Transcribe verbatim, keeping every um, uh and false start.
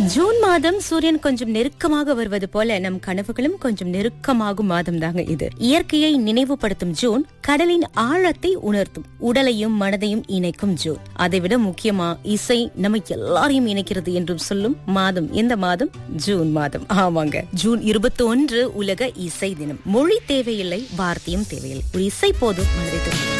June மாதம் சூரியன் கொஞ்சம் நெருக்கமாக வருவது போல நம் கனவுகளும் கொஞ்சம் நெருக்கமாகும் மாதம் தாங்க இது. இயற்கையை நினைவுபடுத்தும் ஜூன், கடலின் ஆழத்தை உணர்த்தும், உடலையும் மனதையும் இணைக்கும் ஜூன். அதைவிட முக்கியமா இசை நம்ம எல்லாரையும் இணைக்கிறது என்றும் சொல்லும் மாதம் எந்த மாதம்? ஜூன் மாதம். ஆமாங்க, ஜூன் இருபத்தி ஒன்று உலக இசை தினம். மொழி தேவையில்லை, வார்த்தையும் தேவையில்லை, ஒரு இசை போதும் மனதை தொடும்.